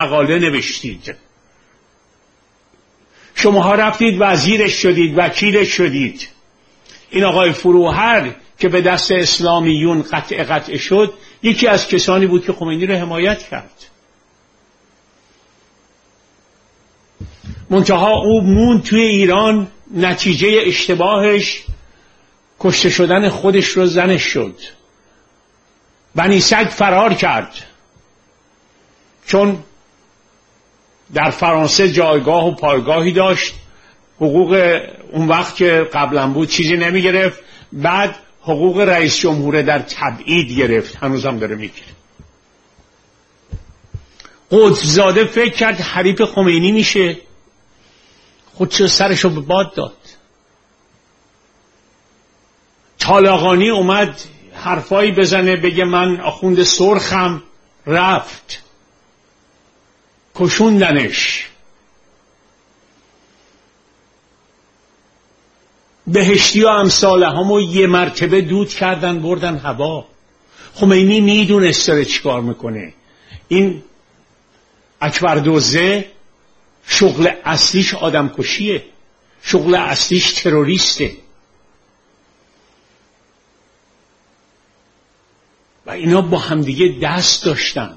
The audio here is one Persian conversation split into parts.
مقاله نوشتید، شماها رفتید وزیرش شدید، وکیلش شدید. این آقای فروهر که به دست اسلامیون قطع شد یکی از کسانی بود که خمینی رو حمایت کرد. منتها او موند توی ایران، نتیجه اشتباهش کشته شدن خودش رو زنش شد. بنی سگ فرار کرد چون در فرانسه جایگاه و پایگاهی داشت، حقوق اون وقت که قبلا بود چیزی نمی گرفت، بعد حقوق رئیس جمهور در تبعید گرفت، هنوزم داره میگیره. قطبزاده فکر کرد حریف خمینی میشه، خودشو سرشو به باد داد. طالقانی اومد حرفایی بزنه بگه من آخوند سرخم، رفت کشوندنش. بهشتی و امثاله همو یه مرتبه دود کردن بردن هوا. خمینی میدونست داره چیکار میکنه. این اکبردوزه شغل اصلیش آدم کشیه، شغل اصلیش تروریسته و اینا با همدیگه دست داشتن.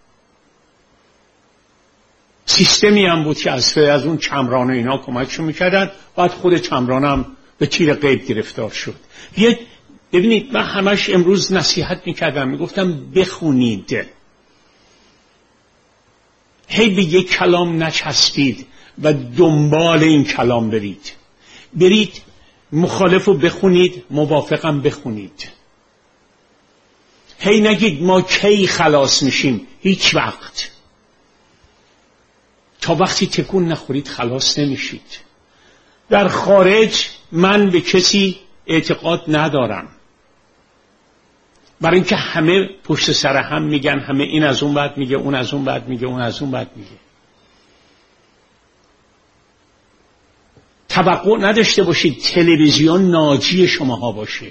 سیستمی هم بود که از اون چمران اینا کمکشو میکردن، بعد خود چمران هم به تیر غیب گرفتار شد. ببینید من همش امروز نصیحت میکردم، میگفتم بخونید، هی به یک کلام نچسبید و دنبال این کلام برید مخالفو بخونید، موافقم بخونید. هی نگید ما کی خلاص میشیم، هیچ وقت. تا وقتی تکون نخورید خلاص نمیشید. در خارج من به کسی اعتقاد ندارم، برای اینکه همه پشت سر هم میگن، همه این از اون بعد میگه، اون از اون بعد میگه، اون از اون بعد میگه. توقع نداشته باشید تلویزیون ناجی شماها باشه.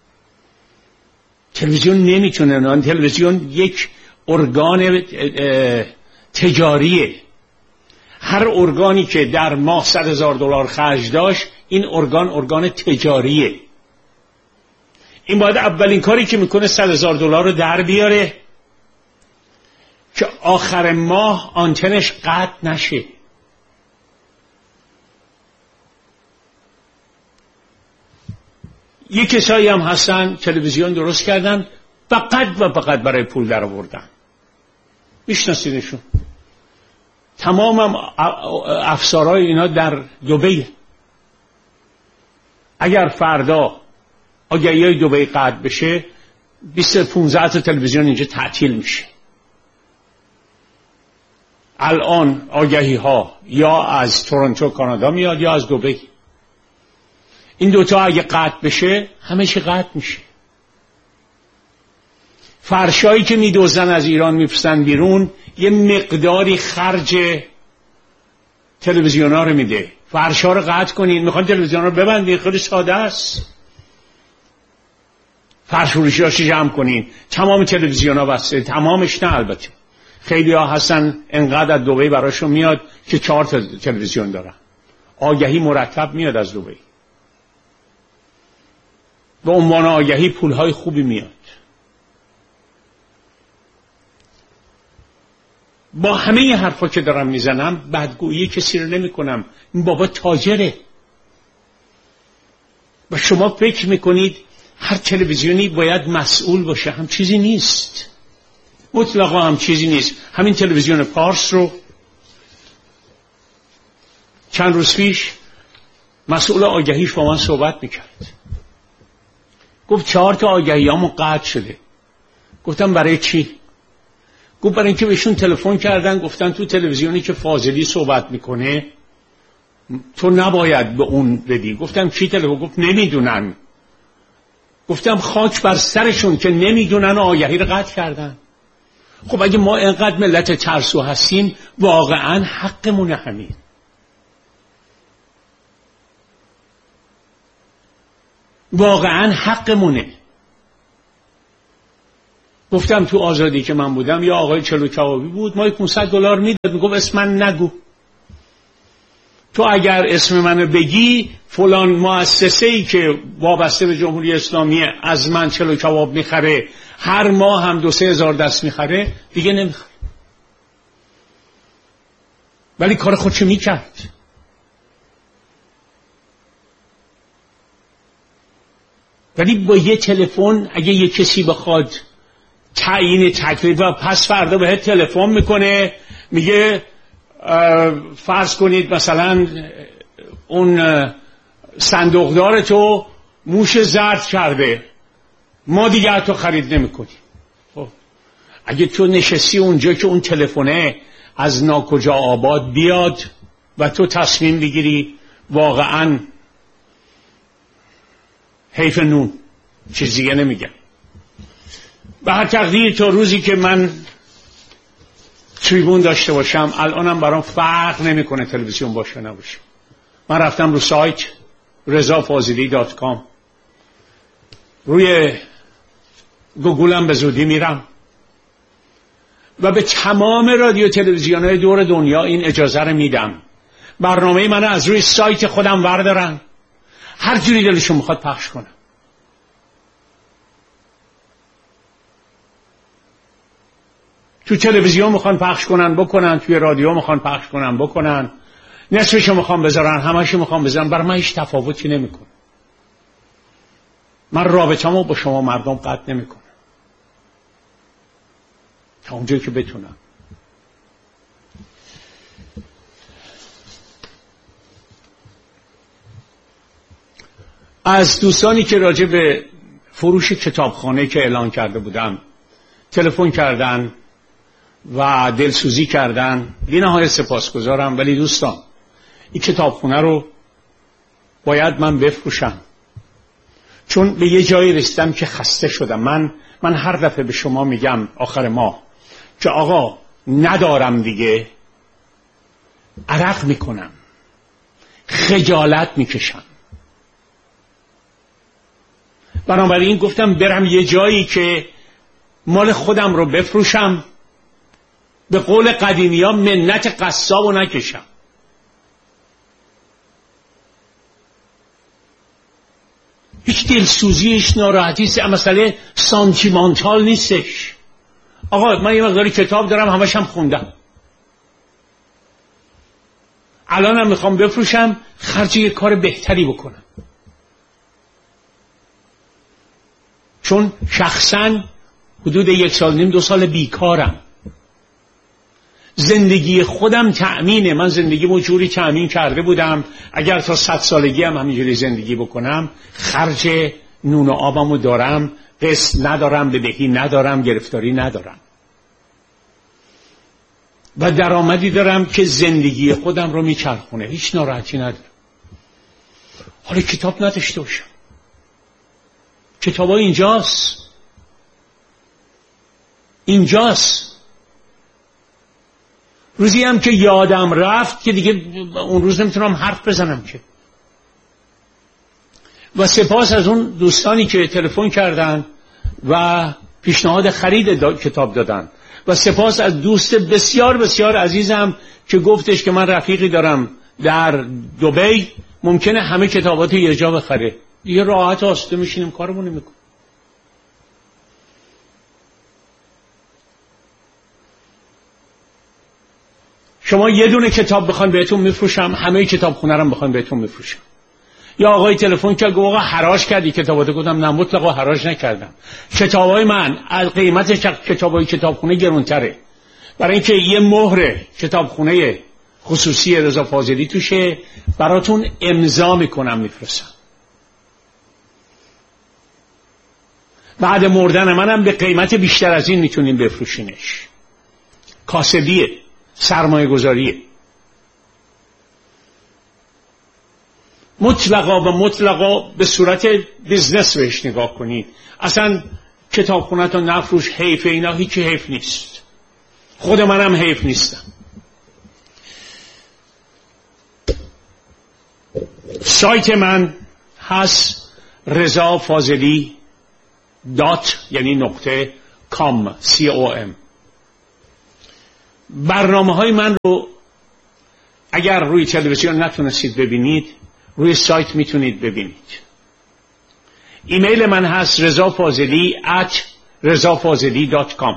تلویزیون نمیتونه، تلویزیون یک ارگان تجاریه. هر ارگانی که در ماه $100,000 خرج داشت، این ارگان تجاریه. این باید اولین کاری که میکنه $100,000 رو در بیاره که آخر ماه آنتنش قطع نشه. یک کسایی هم هستن تلویزیون درست کردن فقط برای پول در آوردن. میشناسیدشون، تمام افسرهای اینا در دبی. اگر فردا آگهی دبی قطع بشه 15 تا تلویزیون اینجا تعطیل میشه. الان آگهی ها یا از تورنتو کانادا میاد یا از دبی. این دوتا اگه قطع بشه همه چی قطع میشه. فرشایی که میدوزن از ایران میفرستن بیرون یه مقداری خرج تلویزیون ها رو میده. فرشا رو قطع کنین، میخوان تلویزیون رو ببندین، خیلی ساده است. فرش فروشی هاشو جمع کنین، تمام تلویزیون ها بسته، تمامش نه البته. خیلی ها هستن انقدر از دبی براشون میاد که 4 تا تلویزیون دارن. آگهی مرتب میاد از دبی، به عنوان آگهی پولهای خوبی میاد. با همه این حرفا که دارم میزنم بدگویی کسی رو نمی کنم. این بابا تاجره و شما فکر میکنید هر تلویزیونی باید مسئول باشه. هم چیزی نیست، مطلقا هم چیزی نیست. همین تلویزیون پارس رو چند روز پیش مسئول آگهیش با من صحبت میکرد، گفت 4 تا آگهیامو قطع شده. گفتم برای چی؟ گفت برای اینکه بهشون تلفن کردن گفتن تو تلویزیونی که فاضلی صحبت میکنه تو نباید به اون بدی. گفتم کی تلفن؟ گفت نمیدونن. گفتم خاک بر سرشون که نمیدونن و آگهی رو قطع کردن. خب اگه ما اینقدر ملت ترسو هستیم واقعا حقمونه همین. واقعا حقمونه. گفتم تو آزادی که من بودم یا آقای چلو کبابی بود، ما $500 میداد، میگفت اسم من نگو، تو اگر اسم منو بگی فلان مؤسسه‌ای که وابسته به جمهوری اسلامی از من چلو کباب میخره، هر ماه هم 2-3 هزار دست میخره، دیگه نمیخره. ولی کار خودشو میکرد. ولی با یه تلفن اگه یه کسی بخواد تعیین تکلیف و پس فردا بهت تلفن میکنه میگه فرض کنید مثلا اون صندوقدار تو موش زرد کرده، ما دیگه تو خرید نمیکنیم. خب اگه تو نشستی اونجا که اون تلفنه از ناکجا آباد بیاد و تو تصمیم بگیری، واقعا حیف نون، چیز دیگه نمیگم. به هر تقدیر تا روزی که من تریبون داشته باشم، الانم برام فرق نمیکنه تلویزیون باشه نباشه. من رفتم رو سایت rezafazili.com، روی گوگلم به زودی میرم و به تمام رادیو تلویزیون‌های دور دنیا این اجازه رو میدم برنامه منو از روی سایت خودم وردارن، هر جوری دلشون میخواد پخش کنن. تو تلویزیون میخوان پخش کنن بکنن، توی رادیو میخوان پخش کنن بکنن، نصفشو میخوان بذارن، همه‌شو میخوان بذارن، برای من هیچ تفاوتی نمیکنه. من رابطه‌مو با شما مردم قطع نمیکنم تا اونجایی که بتونم. از دوستانی که راجع به فروش کتابخانه که اعلان کرده بودم تلفن کردن و دلسوزی کردن، بی‌نهایت سپاسگزارم. ولی دوستان این کتابخونه رو باید من بفروشم، چون به یه جایی رسیدم که خسته شدم. من هر دفعه به شما میگم آخر ماه که آقا ندارم دیگه، عرق میکنم، خجالت میکشم. بنابراین گفتم برم یه جایی که مال خودم رو بفروشم، به قول قدیمی ها منت قصاب رو نکشم. هیچ دلسوزی، هیچ ناراحتی، مسئله سانتیمانتال نیستش. آقا من یه مقداری کتاب دارم، همش هم خوندم، الانم میخوام بفروشم، خرج یه کار بهتری بکنم. چون شخصا حدود 1.5 سال 2 سال بیکارم، زندگی خودم تأمینه. من زندگیمو جوری تأمین کرده بودم اگر تا 100 سالگی هم همینجوری زندگی بکنم، خرج نون و آبمو دارم، قسط ندارم، بدهی ندارم، گرفتاری ندارم و درآمدی دارم که زندگی خودم رو میچرخونه، هیچ ناراحتی ندارم. حالا کتاب نداشته باشم، کتابا اینجاست. روزی هم که یادم رفت که دیگه اون روز نمیتونم حرف بزنم که. و سپاس از اون دوستانی که تلفن کردن و پیشنهاد خرید کتاب دادن و سپاس از دوست بسیار بسیار عزیزم که گفتش که من رفیقی دارم در دبی، ممکنه همه کتابات یه جا بخره. دیگه راحت آسوده میشینیم کارمون میکنیم. شما یه دونه کتاب بخوان بهتون میفروشم، همه کتابخونه رو بخوان بهتون میفروشم. یا آقای تلفن کرد گفت آقا حراج کردی کتاباتو؟ گفتم نه مطلقا حراج نکردم. کتابای من از قیمت کتابای کتابخونه گرونتره، برای اینکه یه مهر کتابخونه خصوصی رضا فاضلی توشه، براتون امضا میکنم میفرستم. بعد مردن منم به قیمت بیشتر از این میتونیم بفروشینش. کاسبیه، سرمایه گذاریه. مطلقا به صورت بیزنس بهش نگاه کنید. اصلا کتابخونه‌تو نفروش، حیف، اینا هیچی حیف نیست. خود منم حیف نیستم. سایت من هست رضافاضلی دات، یعنی نقطه com. برنامه‌های من رو اگر روی تلویزیون نتونستید ببینید، روی سایت میتونید ببینید. ایمیل من هست rezafazeli@rezafazeli.com.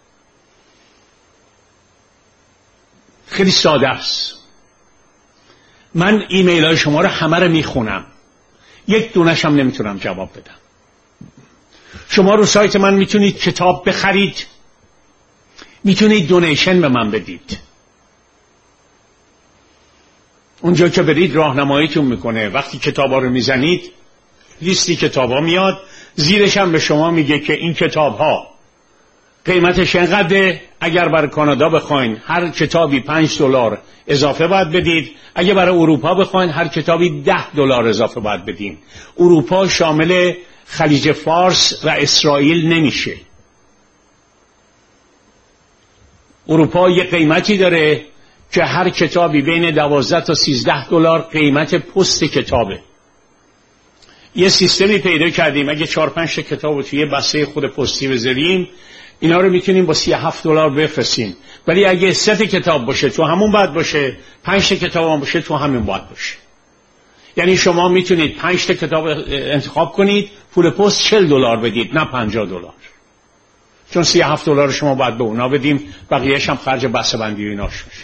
خیلی ساده است. من ایمیل های شما رو همه رو میخونم، یک دونش هم نمیتونم جواب بدم. شما رو سایت من میتونید کتاب بخرید، میتونید دونیشن به من بدید. اونجا که برید راهنماییتون میکنه. وقتی کتابا رو میزنید لیستی کتابا میاد، زیرش هم به شما میگه که این کتابها قیمتش اینقدره. اگر برای کانادا بخواین هر کتابی $5 اضافه باید بدید. اگر برای اروپا بخواین هر کتابی $10 اضافه باید بدین. اروپا شامل خلیج فارس و اسرائیل نمیشه. اروپا یه قیمتی داره که هر کتابی بین $12 تا $13 قیمت پست کتابه. یه سیستمی پیدا کردیم اگه 4-5 کتاب رو توی بسته خود پستی بذاریم، اینا رو میتونیم با $37 بفرستیم. ولی اگه 3 کتاب باشه تو همون باید باشه، 5 کتاب هم باشه تو همین باید باشه. یعنی شما میتونید 5 کتاب انتخاب کنید، پول پست $40 بدید، نه $50. چون $37 شما باید به اونا بدیم، بقیه‌اش هم خرج بسته‌بندی و ایناش میشه.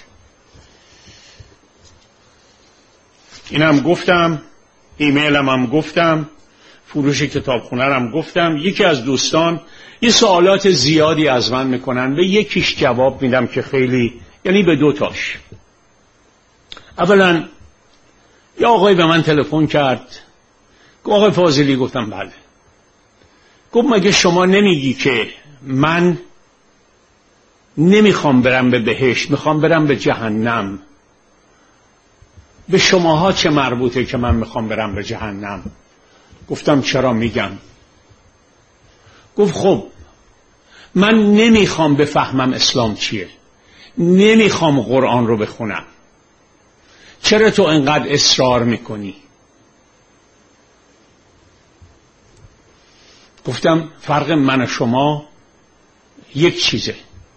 اینم گفتم، ایمیلم هم گفتم، فروش کتابخونه هم گفتم. یکی از دوستان یه سوالات زیادی از من میکنن، به یکیش جواب میدم که خیلی، یعنی به 2 تاش. اولا یه آقای به من تلفن کرد، گفت آقای فاضلی. گفتم بله. گفت مگه شما نمیگی که من نمیخوام برم به بهشت، میخوام برم به جهنم؟ به شماها چه مربوطه که من میخوام برم به جهنم؟ گفتم چرا میگم؟ گفت خب من نمیخوام بفهمم اسلام چیه، نمیخوام قرآن رو بخونم، چرا تو انقدر اصرار میکنی؟ گفتم فرق من و شما یک چیزه.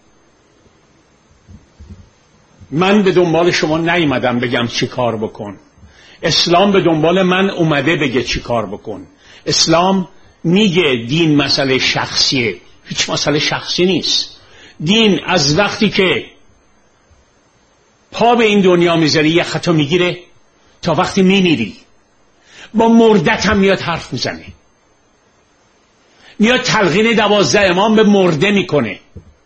من به دنبال شما نیومدم بگم چی کار بکن. اسلام به دنبال من اومده بگه چی کار بکن. اسلام میگه دین مسئله شخصیه، هیچ مسئله شخصی نیست. دین از وقتی که پا به این دنیا میذاری یه خطا میگیره تا وقتی میمیری. با مردت هم میاد حرف میزنه، میاد تلقین 12 امام به مرده میکنه.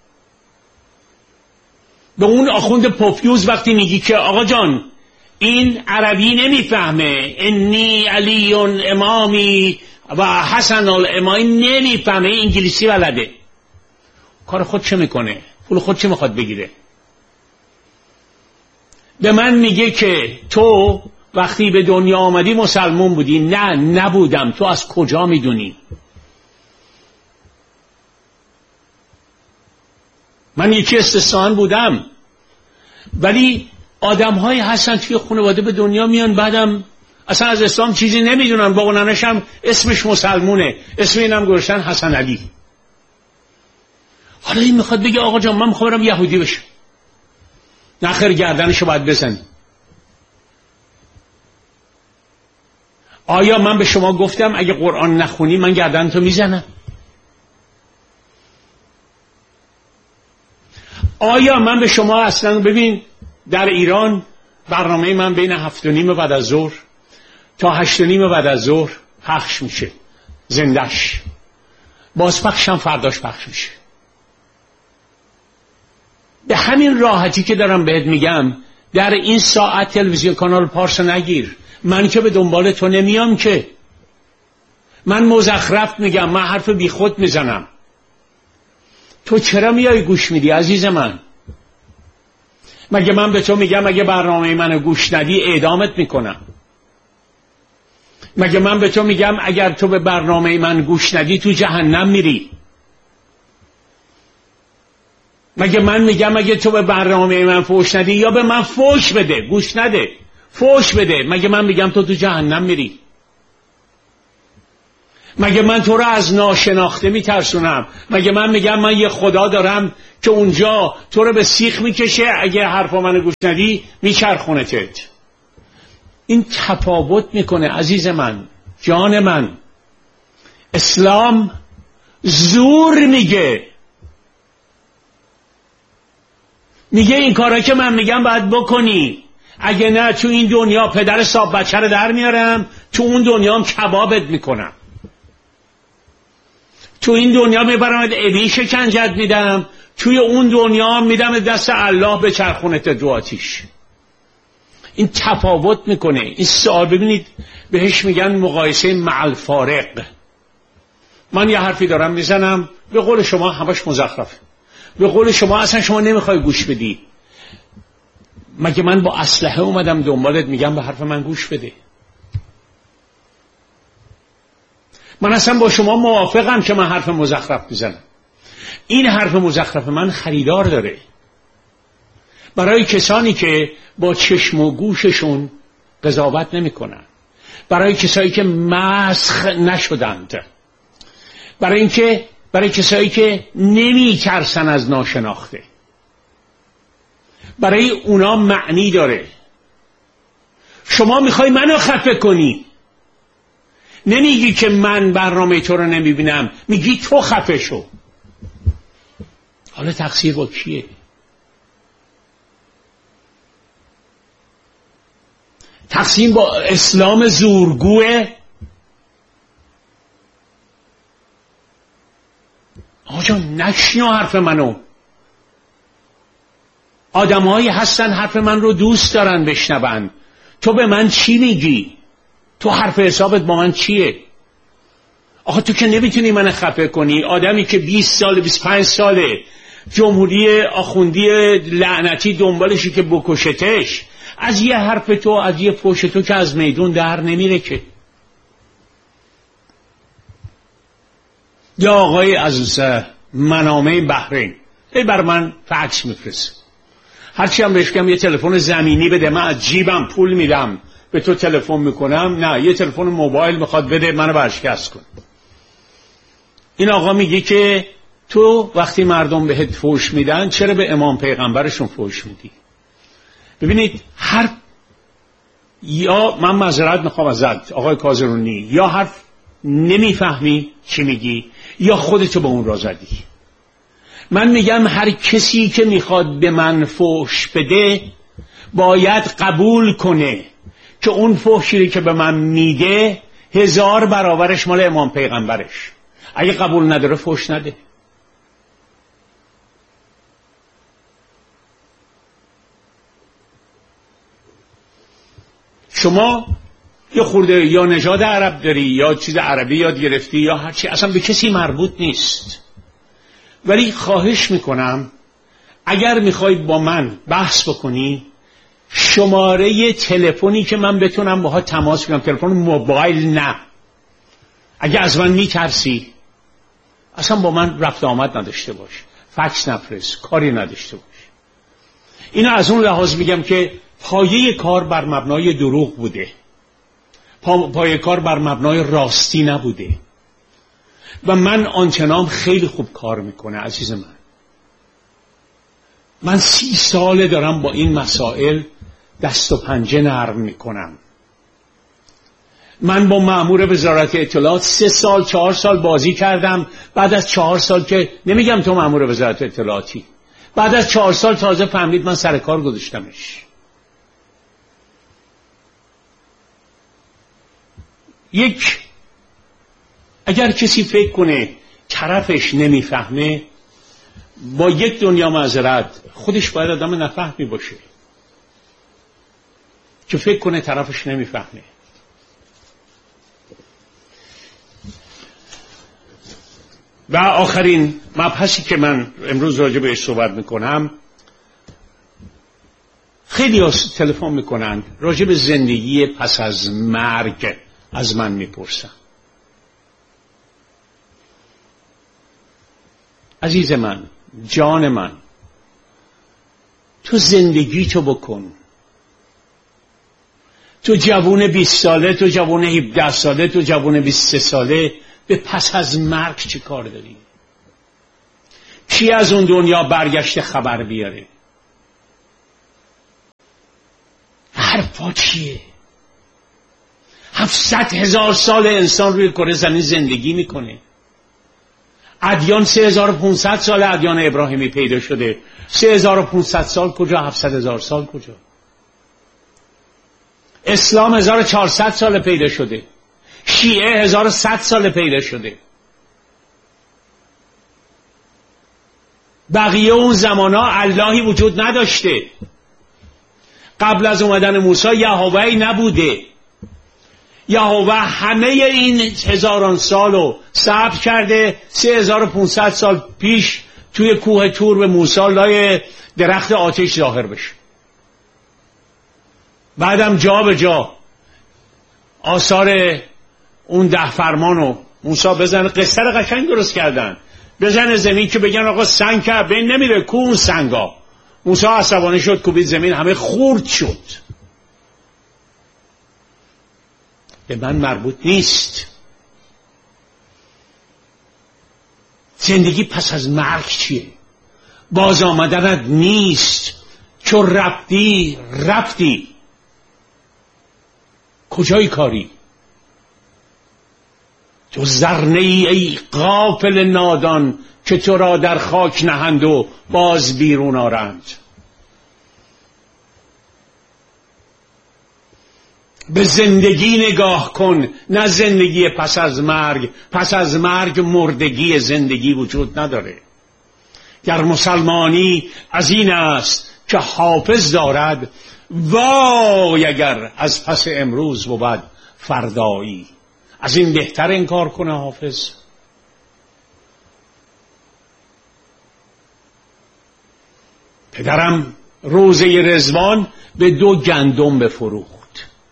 به اون آخوند پوفیوز وقتی میگی که آقا جان این عربی نمیفهمه، انی علی امامی و حسن الامامی، نمیفهمه، انگلیسی بلده، کار خود چه میکنه؟ پول خود چه میخواد بگیره؟ به من میگه که تو وقتی به دنیا آمدی مسلمون بودی. نه، نبودم. تو از کجا میدونی؟ من یکی استثنان بودم، ولی آدم‌های هستن توی خانواده به دنیا میان بعدم اصلا از اسلام چیزی نمیدونن. با اونانش هم اسمش مسلمونه، اسم اینم گذاشتن حسن علی. حالا این میخواد بگه آقا جان من میخوام برم یهودی بشم. نخیر، گردنشو باید بزنی. آیا من به شما گفتم اگه قرآن نخونی من گردنتو میزنم؟ آیا من به شما اصلا، ببین در ایران برنامه من بین 7:30 بعد از ظهر تا 8:30 بعد از ظهر پخش میشه، زندهش. بازپخش هم فرداش پخش میشه. به همین راحتی که دارم بهت میگم در این ساعت تلویزیون کانال پارس نگیر. من که به دنبال تو نمیام که. من مزخرف میگم، من حرف بی خود میزنم. تو چرا میای گوش میدی عزیز من؟ مگه من به تو میگم اگه برنامه منو گوش ندی اعدامت میکنم؟ مگه من به تو میگم اگر تو به برنامه من گوش ندی تو جهنم میری؟ مگه من میگم اگه تو به برنامه من فوش ندی یا به من فوش بده، گوش نده، فوش بده، مگه من میگم تو جهنم میری؟ مگه من تو رو از ناشناخته میترسونم؟ مگه من میگم من یه خدا دارم که اونجا تو رو به سیخ میکشه، اگه حرفا منو گوش ندی میچرخونتت؟ این تفاوت میکنه عزیز من، جان من. اسلام زور میگه این کارا که من میگم باید بکنی، اگه نه تو این دنیا پدر صاحب بچه رو در میارم، تو اون دنیا هم کبابت میکنم، تو این دنیا میبرمت ابی شکنجت میدم، توی اون دنیا هم میدم دست الله به چرخونت دو آتیش. این تفاوت میکنه. این سوال ببینید بهش میگن مقایسه مع الفارق. من یه حرفی دارم میزنم، به قول شما همش مزخرفه، به قول شما اصلا شما نمیخوای گوش بدی. مگه من با اسلحه اومدم دنبالت میگم به حرف من گوش بده؟ من اصلا با شما موافقم که من حرف مزخرف میزنم. این حرف مزخرف من خریدار داره برای کسانی که با چشم و گوششون قضاوت نمیکنن، برای کسایی که مسخ نشدند، برای کسایی که نمیترسن از ناشناخته، برای اونا معنی داره. شما میخوای منو خفه کنی، نمیگی که من برنامه تو رو نمیبینم، میگی تو خفه شو. حالا تقصیر با کیه؟ تقسیم با اسلام زورگوه؟ آجا نشنو حرف منو. آدمایی هستن حرف من رو دوست دارن بشنون. تو به من چی میگی؟ تو حرف حسابت با من چیه؟ آخه تو که نمیتونی من خفه کنی. آدمی که 20 سال 25 ساله جمهوری آخوندی لعنتی دنبالشی که بکشتش، از یه حرف تو، از یه فحش تو که از میدون در نمیره که. یا آقای از منامه بحرین بر من فکس میفرسته، هرچی هم بهش بگم یه تلفن زمینی بده، من از جیبم پول میدم به تو تلفن میکنم، نه یه تلفن موبایل میخواد بده منو برشکست کن. این آقا میگه که تو وقتی مردم بهت فحش میدن چرا به امام پیغمبرشون فحش میدی؟ ببینید یا من معذرت میخوام ازت آقای کازرونی، یا حرف نمیفهمی چی میگی یا خودتو به اون را زدی. من میگم هر کسی که میخواد به من فحش بده باید قبول کنه که اون فحشی که به من میده 1000 برابرش مال امام پیغمبرش. اگه قبول نداره فحش نده. شما یه خورده یا نژاد عرب داری یا چیز عربی یاد گرفتی یا هرچی، اصلا به کسی مربوط نیست. ولی خواهش میکنم اگر میخوای با من بحث بکنی، شماره تلفنی که من بتونم باها تماس بگیرم، تلفن موبایل نه. اگه از من میترسی اصلا با من رفت آمد نداشته باش، فکس نفرست، کاری نداشته باش. اینو از اون لحاظ میگم که پایه کار بر مبنای دروغ بوده، پایه کار بر مبنای راستی نبوده و من آنچنان خیلی خوب کار میکنه. عزیز من 30 ساله دارم با این مسائل دست و پنجه نرم میکنم. من با مأمور وزارت اطلاعات 3 سال 4 سال بازی کردم. بعد از 4 سال که نمیگم تو مأمور وزارت اطلاعاتی، بعد از 4 سال تازه فهمید من سر کار گذاشتمش. اگر کسی فکر کنه طرفش نمیفهمه، با یک دنیا معذرت خودش باید آدم نفهمی باشه که فکر کنه طرفش نمیفهمه. و آخرین مبحثی که من امروز راجع بهش صحبت میکنم، خیلی تلفن میکنن راجع به زندگی پس از مرگ از من میپرسن. عزیز من، جان من، تو زندگی تو بکن. تو جوون 20 ساله، تو جوون 17 ساله، تو جوون 23 ساله به پس از مرگ چه کار داریم؟ کی از اون دنیا برگشته خبر بیاره؟ حرفا چیه؟ 700,000 سال انسان روی کره زمین زندگی میکنه. ادیان 3500 سال ادیان ابراهیمی پیدا شده. 3500 سال کجا؟ 700,000 سال کجا؟ اسلام 1400 سال پیدا شده. شیعه 1100 سال پیدا شده. بقیه اون زمانا اللهی وجود نداشته. قبل از اومدن موسی یهوهی نبوده. یهوه همه این هزاران سالو ثبت کرده. 3500 سال پیش توی کوه تور به موسی لای درخت آتش ظاهر بشه. بعدم جا به جا آثار اون 10 فرمانو موسی بزنه. قصه رو قشنگ درست کردن. بزنه زمین که بگن آقا سنگ که بین نمیره، کو اون سنگا. موسی عصبانی شد، کوبید زمین، همه خورد شد. به من مربوط نیست. زندگی پس از مرگ چیه؟ باز آمدنت نیست. چون رفتی کجای کاری؟ تو زرنه ای غافل نادان که تو را در خاک نهند و باز بیرون آرند. به زندگی نگاه کن، نه زندگی پس از مرگ. پس از مرگ مردگی، زندگی وجود نداره. گر مسلمانی از این است که حافظ دارد، وای اگر از پس امروز بود فردایی. از این بهتر انکار کنه حافظ؟ پدرم روزه رضوان به 2 گندم بفروخت.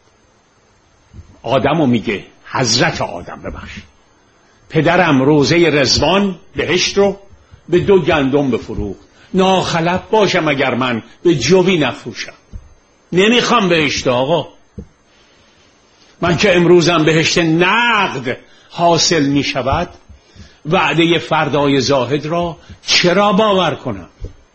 آدمو میگه، حضرت آدم ببخش. پدرم روزه رضوان بهشت رو به 2 گندم بفروخت. ناخلف باشم اگر من به جوی نفروشم. نمیخوام بهشت آقا. من که امروزم بهشت نقد حاصل میشود، وعده فردای زاهد را چرا باور کنم؟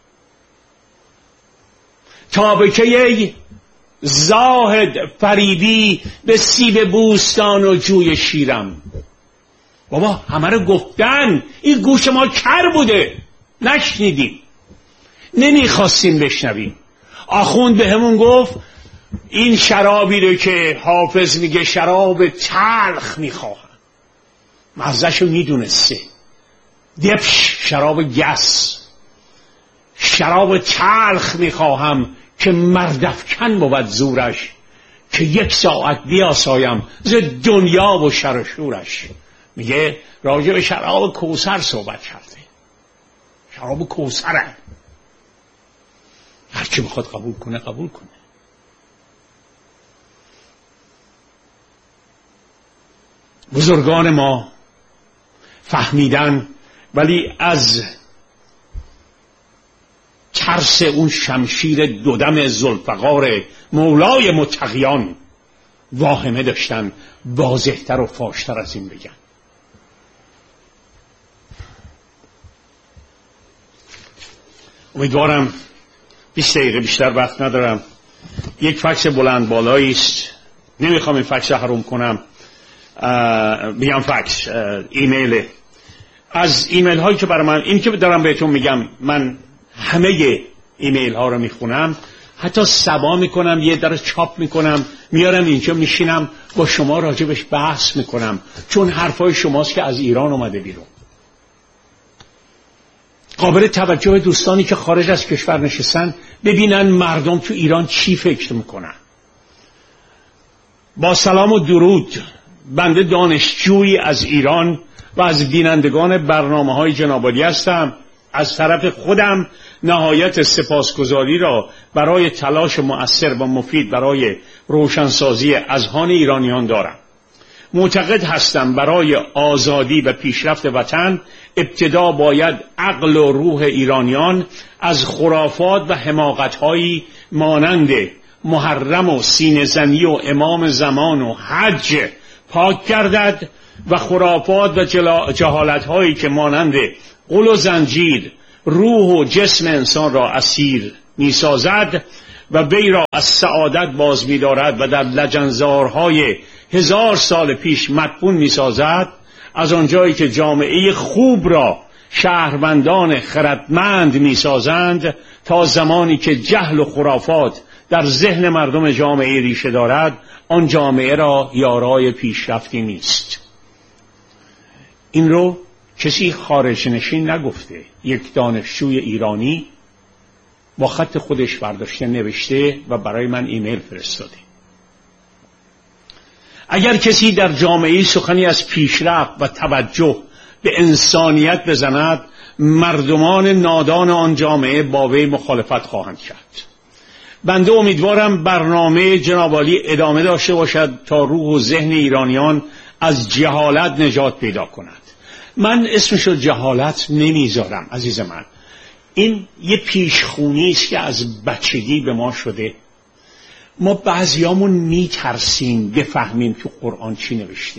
تابکه زاهد فریبی به سیب بوستان و جوی شیرم. بابا همه رو گفتن، این گوش ما کر بوده، نشنیدیم، نمیخواستیم بشنویم. آخوند به همون گفت این شرابی رو که حافظ میگه شراب تلخ میخواهم، مزهشو میدونسته. دپش شراب گس، شراب تلخ میخواهم که مردفکن بود زورش، که 1 ساعت بیاسایم ز دنیا و شر و شورش. میگه راجع به شراب کوثر صحبت کرده. شراب کوثره، هر کی بخواد قبول کنه قبول کنه. بزرگان ما فهمیدن، ولی از ترس اون شمشیر 2 دم ذوالفقار مولای متقیان واهمه داشتن واضح‌تر و فاشتر از این بگن. امیدوارم 20 دقیقه بیشتر وقت ندارم. یک فکس بلند بالایی است، نمیخوام این فکس رو حروم کنم. بگم فکس ایمیل. از ایمیل هایی که برای من، این که دارم بهتون میگم، من همه ایمیل ها رو میخونم، حتی سبا میکنم، یه در چاپ میکنم، میارم اینجا میشینم با شما راجبش بحث میکنم، چون حرفای شماست که از ایران اومده بیرون. قابل توجه دوستانی که خارج از کشور نشستن ببینن مردم تو ایران چی فکر میکنن. با سلام و درود، بنده دانشجویی از ایران و از بینندگان برنامه‌های جناب عالی هستم. از طرف خودم نهایت سپاسگزاری را برای تلاش مؤثر و مفید برای روشنسازی اذهان ایرانیان دارم. معتقد هستم برای آزادی و پیشرفت وطن ابتدا باید عقل و روح ایرانیان از خرافات و حماقت‌هایی مانند محرم و سینه‌زنی و امام زمان و حج پاک گردد و خرافات و جهالت هایی که مانند غل و زنجیر روح و جسم انسان را اسیر می سازد و وی را از سعادت باز می دارد و در لجنزارهای 1000 سال پیش مدفون می سازد، از آنجایی که جامعه خوب را شهروندان خردمند می سازند تا زمانی که جهل و خرافات در ذهن مردم جامعه ریشه دارد، آن جامعه را یارای پیشرفتی نیست. این رو کسی خارج نشین نگفته، یک دانشجوی ایرانی با خط خودش برداشته نوشته و برای من ایمیل فرستاده. اگر کسی در جامعه سخنی از پیشرفت و توجه به انسانیت بزند، مردمان نادان آن جامعه با وی مخالفت خواهند کرد. بنده امیدوارم برنامه جناب عالی ادامه داشته باشد تا روح و ذهن ایرانیان از جهالت نجات پیدا کند. من اسمشو جهالت نمیذارم عزیز من، این یه پیشخونی است که از بچگی به ما شده. ما بعضیامون میترسیم بفهمیم تو قرآن چی نوشته.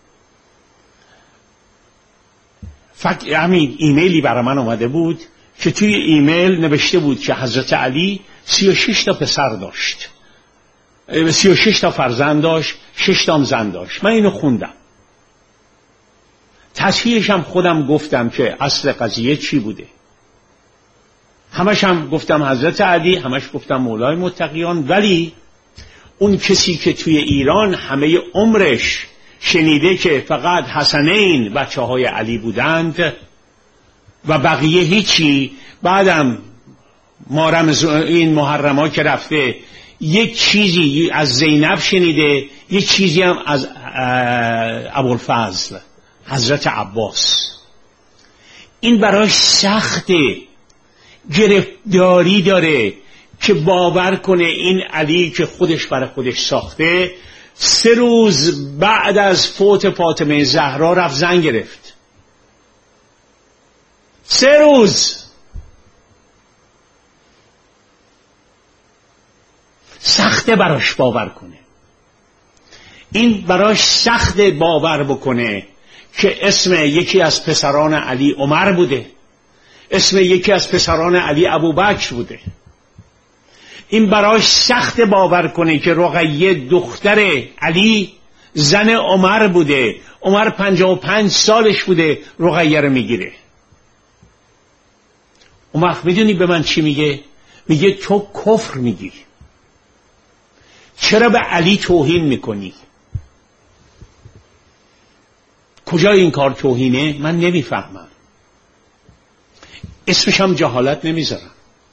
همین ایمیلی برای من اومده بود که توی ایمیل نوشته بود که حضرت علی 36 تا پسر داشت، 36 تا فرزند داشت، 6 تا زن داشت. من اینو خوندم، تصحیحش هم خودم گفتم که اصل قضیه چی بوده. همش هم گفتم حضرت علی، همش گفتم مولای متقیان، ولی اون کسی که توی ایران همه عمرش شنیده که فقط حسنین بچه های علی بودند و بقیه هیچی، بعدم این محرما که رفته یک چیزی از زینب شنیده، یک چیزی هم از ابوالفضل حضرت عباس. این براش سخته، گرفتاری داره که باور کنه این علی که خودش برای خودش ساخته 3 روز بعد از فوت فاطمه زهرا رفت زن گرفت. 3 روز. سخته براش باور کنه. این براش سخته باور بکنه که اسم یکی از پسران علی عمر بوده، اسم یکی از پسران علی ابوبکر بوده. این براش سخت باور کنه که رقیه دختر علی زن عمر بوده، عمر 55 سالش بوده رقیه رو میگیره. عمر میدونی به من چی میگه؟ میگه تو کفر میگی، چرا به علی توهین میکنی؟ کجا این کار توهینه؟ من نمیفهمم. اسمش هم جهالت نمیذارم.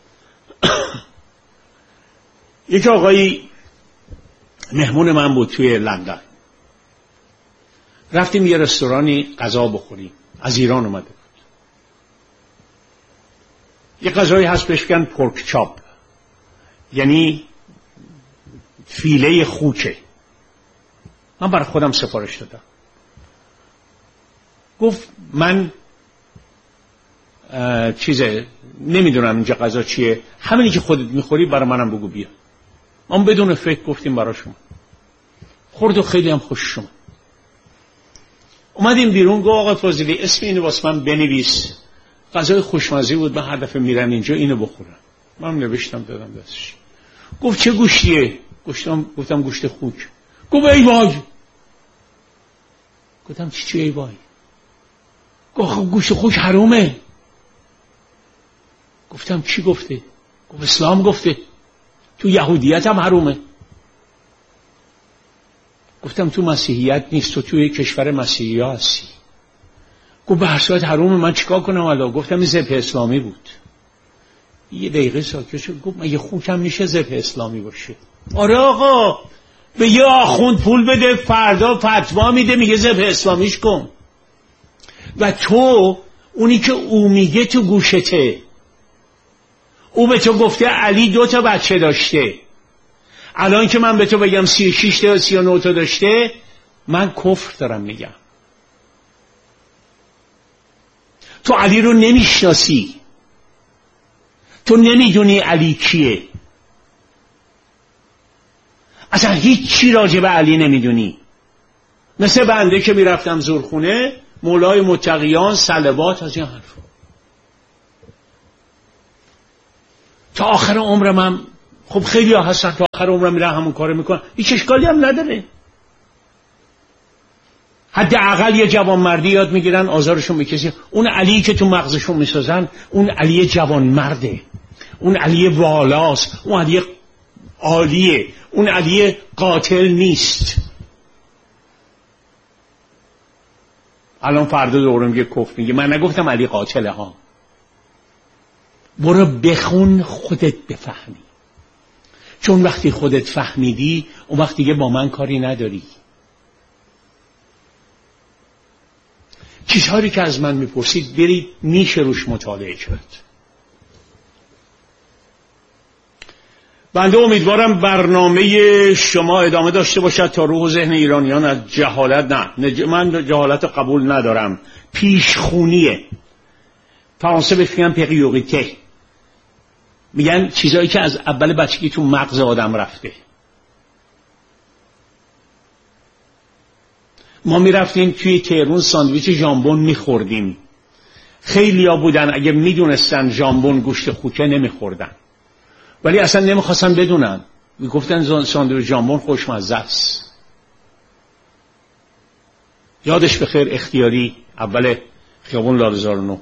یک آقایی مهمون من بود توی لندن، رفتیم یه رستورانی غذا بخوریم، از ایران اومده بود. یه غذایی هست بهش میگن پورک چاپ، یعنی فیله خوکه. من برای خودم سفارش دادم. گفت من نمیدونم اینجا غذا چیه، همینی که خودت میخوری برای منم بگو بیا. ما بدون فکر گفتیم برای شما. خورد و خیلی هم خوش شما. اومدیم بیرون، گفت آقا فاضلی اسم اینو واسه من بنویس. غذای خوشمزه بود، من هر دفعه میرم اینجا اینو بخورم. من نوشتم دادم دستش. گفت چه گوشتیه؟ گفتم گوشت خوک. گفت ای وای. گفتم چی ای وای؟ گفت گوشت خوک حرومه. گفتم چی گفته؟ گفت اسلام گفته، تو یهودیت هم حرومه. گفتم تو مسیحیت نیست، تو توی کشور مسیحی ها هستی. گفت به هر صورت حرومه، من چیکار کنم الان؟ گفتم این ذبح اسلامی بود. یه دقیقه ساکت شد، گفت مگه خوک هم میشه ذبح اسلامی باشه؟ آره آقا، به یه آخوند پول بده فردا فتوا میده میگه ذبح اسلامیش کن. و تو اونی که او میگه تو گوشته، او به تو گفته علی 2 تا بچه داشته، الان که من به تو بگم 36 تا 39 تا داشته، من کفر دارم میگم. تو علی رو نمیشناسی، تو نمیدونی علی کیه، اصلا هیچ چی راجع به علی نمیدونی. مثل بنده که میرفتم زورخونه، مولای متقیان، صلوات، از این حرفا. تا آخر عمرم هم خب خیلی ها هستن تا آخر عمرم میرن همون کارو میکنن، هیچ اشکالی هم نداره. حداقل یه جوانمردی یاد میگیرن، آزارشون به کسی. اون علی که تو مغزشون میسازن اون علی جوانمرده، اون علی والاست، اون علی عالیه، اون علی قاتل نیست. الان فردا دورم یه کفر میگه من نگفتم علی قاتله ها. برو بخون خودت بفهمی، چون وقتی خودت فهمیدی اون وقت دیگه با من کاری نداری. چیزهایی که از من میپرسید برید میشه روش مطالعه کرد. بنده امیدوارم برنامه شما ادامه داشته باشد تا روح و ذهن ایرانیان از جهالت، نه من جهالت رو قبول ندارم، پیشخونیه. فرانسه بهش میگن پریوریته، میگن چیزایی که از اول بچگی تو مغز آدم رفته. ما میرفتیم توی تهران ساندویچ ژامبون میخوردیم، خیلیا بودن اگه میدونستن ژامبون گوشت خوکه نمیخوردن، ولی اصلا نمیخواستن بدونن، میگفتن ساندویچ ژامبون خوشمزه است. یادش بخیر اختیاری، اول خیابون لاله‌زار 9.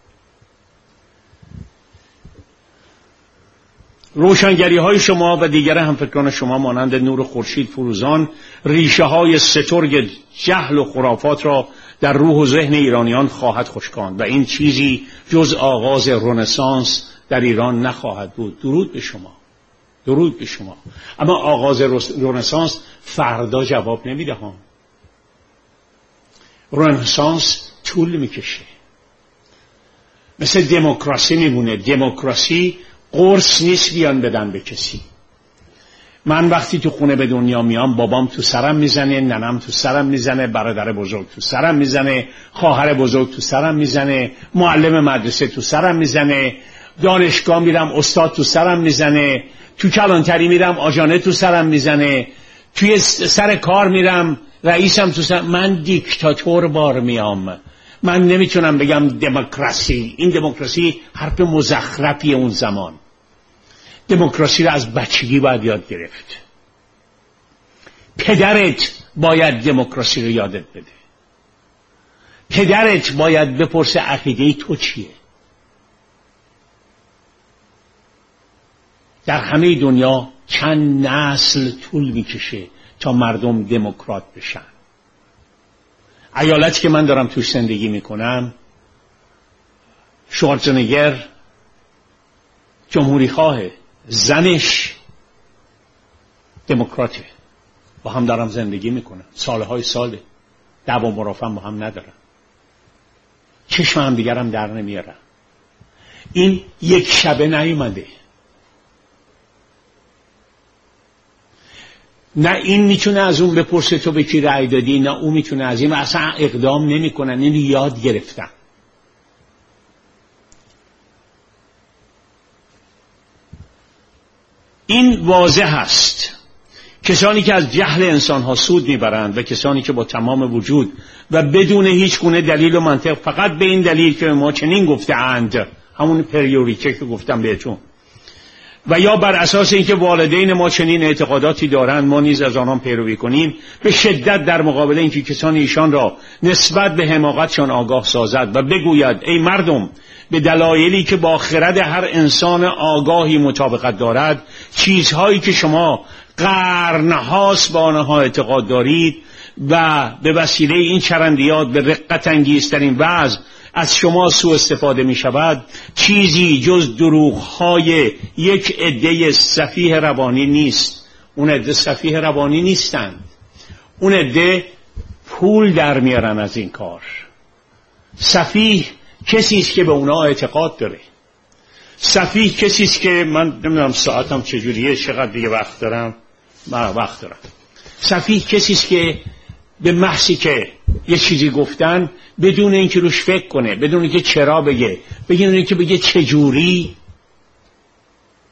روشنگری های شما و دیگر همفکران شما مانند نور خورشید فروزان ریشه های سترگ جهل و خرافات را در روح و ذهن ایرانیان خواهد خشکاند و این چیزی جز آغاز رنسانس در ایران نخواهد بود. درود به شما، درود به شما. اما آغاز رنسانس فردا جواب نمیده ها. رنسانس طول میکشه، مثل دموکراسی میمونه. دموکراسی قرص نیست بیان بدن به کسی. من وقتی تو خونه به دنیا میام بابام تو سرم میزنه، ننم تو سرم میزنه، برادر بزرگ تو سرم میزنه، خواهر بزرگ تو سرم میزنه، معلم مدرسه تو سرم میزنه، دانشگاه میرم استاد تو سرم میزنه، تو کلانتری میرم آژانه تو سرم میزنه، توی سر کار میرم رئیسم تو سرم. من دیکتاتور بار میام. من نمیتونم بگم دموکراسی. این دموکراسی حرف مزخرفی اون زمان. دموکراسی رو از بچگی باید یاد گرفت. پدرت باید دموکراسی رو یادت بده. پدرت باید بپرسه عقیده تو چیه. در همه دنیا چند نسل طول میکشه تا مردم دموکرات بشن. ایالتی که من دارم توش زندگی میکنم، شوارزنگر جمهوری خواهه، زنش دموکراته، با هم دارم زندگی میکنم، سالهای ساله، دعوا مرافعه با هم ندارم، چشم هم دیگرم در نمیارم. این یک شبه نیومده. نه این میتونه از اون بپرسه تو به کی رأی دادی، نه اون میتونه از این، اصلا اقدام نمیکنن. اینو یاد گرفتن. این واضح هست. کسانی که از جهل انسانها سود میبرند و کسانی که با تمام وجود و بدون هیچ گونه دلیل و منطق، فقط به این دلیل که ما چنین گفتند، همون پریوریته که گفتم بهتون، و یا بر اساس اینکه والدین ما چنین اعتقاداتی دارند ما نیز از آنان پیروی کنیم، به شدت در مقابل اینکه کسانی ایشان را نسبت به حماقتشان آگاه سازد و بگوید ای مردم، به دلایلی که با خرد هر انسان آگاهی مطابقت دارد، چیزهایی که شما قرنهاست با آنها اعتقاد دارید و به وسیله این چرندیات به رقت انگیزترین وضع از شما سوء استفاده می شود، چیزی جز دروغ‌های یک عده سفیه روانی نیست. اون عده سفیه روانی نیستند. اون عده پول در میارن از این کار. سفیه کسی است که به اونا اعتقاد داره. سفیه کسی است که من نمیدونم ساعتم چجوریه، چقدر دیگه وقت دارم. من وقت دارم. سفیه کسی است که به محضی که یه چیزی گفتن بدون اینکه روش فکر کنه، بدون اینکه چرا بگه، بدون اینکه بگه چجوری.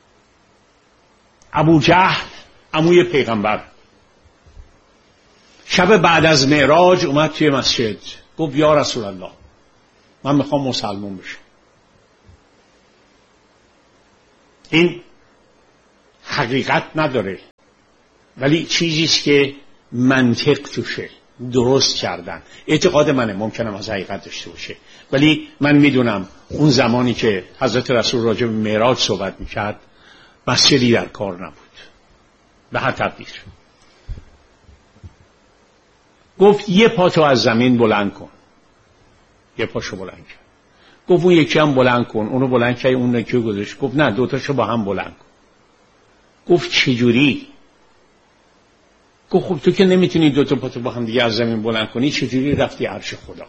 ابو جهل عموی پیغمبر، شب بعد از معراج اومد توی مسجد، گفت یا رسول الله من میخوام مسلمان بشم. این حقیقت نداره ولی چیزیست که منطق توشه، درست کردن. اعتقاد منه، ممکنم از حقیقت داشته باشه، ولی من میدونم اون زمانی که حضرت رسول راجع به معراج صحبت میکرد مسجدی در کار نبود. به هر تقدیر گفت یه پا تو از زمین بلند کن، یه پاشو بلند کرد. گفت اون یکی هم بلند کن، اونو بلند کرد، اون یکی رو گذاشت. گفت نه دوتاشو با هم بلند کن. گفت چجوری؟ گفت خب تو که نمیتونی دوتا پاتو با هم دیگه از زمین بلند کنی، چجوری رفتی عرش خدا؟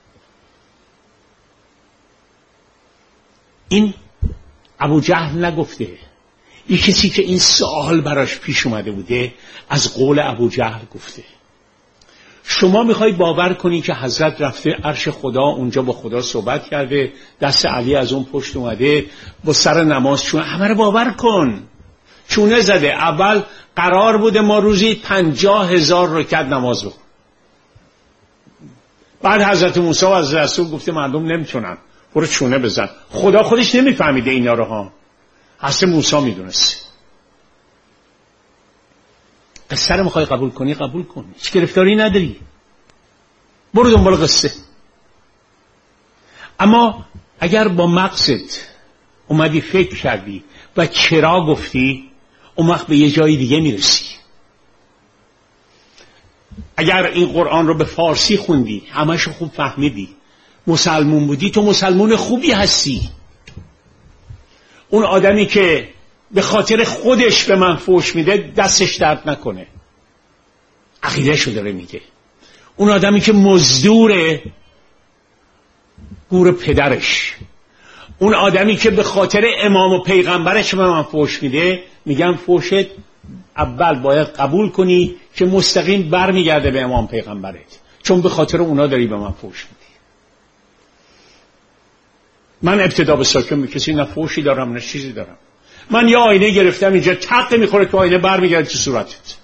این ابو جهل نگفته، یه کسی که این سوال براش پیش اومده بوده از قول ابو جهل گفته. شما میخوای باور کنی که حضرت رفته عرش خدا، اونجا با خدا صحبت کرده، دست علی از اون پشت اومده با سر نماز چونه، همه رو باور کن. چونه زده. اول قرار بوده ما روزی 50,000 رکعت نماز بخونیم. بعد حضرت موسی و حضرت رسول گفته مردم نمیتونن، برو چونه بزن. خدا خودش نمیفهمیده اینا رو ها، حضرت موسی میدونسته. قصه رو میخوای قبول کنی قبول کن، هیچ گرفتاری نداری، برو دنبال قصه. اما اگر با مقصد اومدی فکر کردی و چرا گفتی، اون وقت به یه جای دیگه میرسی. اگر این قرآن رو به فارسی خوندی، همش خوب فهمیدی، مسلمون بودی، تو مسلمون خوبی هستی. اون آدمی که به خاطر خودش به من فوش میده دستش درد نکنه، عقیده شو داره میگه. اون آدمی که مزدوره گور پدرش، اون آدمی که به خاطر امام و پیغمبرش به من فوش میده، میگم فوشت اول باید قبول کنی که مستقیم برمیگرده به امام پیغمبرت، چون به خاطر اونا داری به من فوش میدی. من ابتدا به ساکن کسی نه فوشی دارم نه چیزی دارم. من یه آینه گرفتم اینجا، تق میخوره تو آینه، برمیگرده تو صورتت.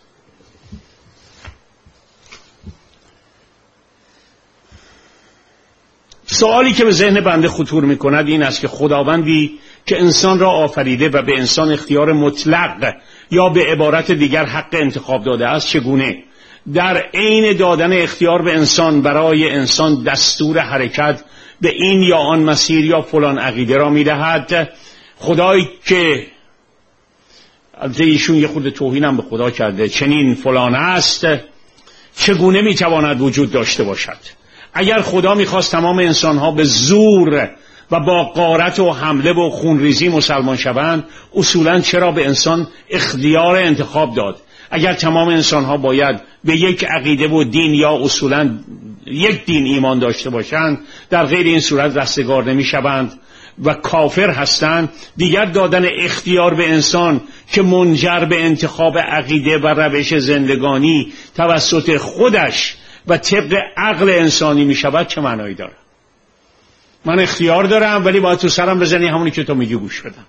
سوالی که به ذهن بنده خطور میکند این است که خداوندی که انسان را آفریده و به انسان اختیار مطلق یا به عبارت دیگر حق انتخاب داده است، چگونه در عین دادن اختیار به انسان برای انسان دستور حرکت به این یا آن مسیر یا فلان عقیده را میدهد؟ خدایی که البته ایشون یه خود توهینم به خدا کرده، چنین فلان است، چگونه میتواند وجود داشته باشد؟ اگر خدا میخواست تمام انسانها به زور و با غارت و حمله و خونریزی مسلمان شوند، اصولا چرا به انسان اختیار انتخاب داد؟ اگر تمام انسانها باید به یک عقیده و دین یا اصولا یک دین ایمان داشته باشند، در غیر این صورت رستگار نمیشوند و کافر هستند. دیگر دادن اختیار به انسان که منجر به انتخاب عقیده و روش زندگانی توسط خودش و طبق عقل انسانی می شود چه معنایی داره؟ من اختیار دارم ولی باید تو سرم بزنی همونی که تو میگی گوش بدم.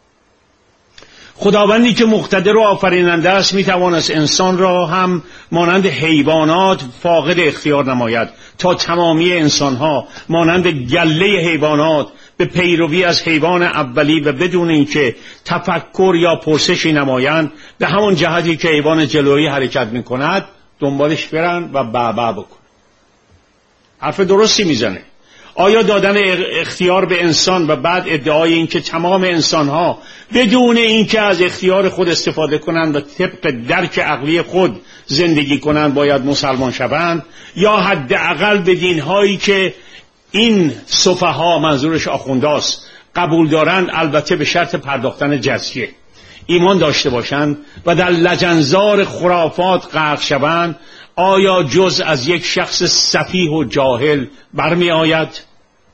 خداوندی که مقتدر و آفریننده است می توانست انسان را هم مانند حیوانات فاقد اختیار نماید تا تمامی انسانها مانند گله حیوانات به پیروی از حیوان اولی و بدون اینکه تفکر یا پرسشی نمایند به همون جهتی که حیوان جلویی حرکت می کند دنبالش برن و بعبع بکن. حرف درستی میزنه. آیا دادن اختیار به انسان و بعد ادعای این که تمام انسانها بدون اینکه از اختیار خود استفاده کنند و طبق درک عقلی خود زندگی کنند باید مسلمان شوند، یا حداقل به دینهایی که این سفها، منظورش آخونداست، قبول دارند، البته به شرط پرداختن جزیه، ایمان داشته باشند و در لجنزار خرافات غرق شوند، آیا جز از یک شخص سفیه و جاهل برمی آید؟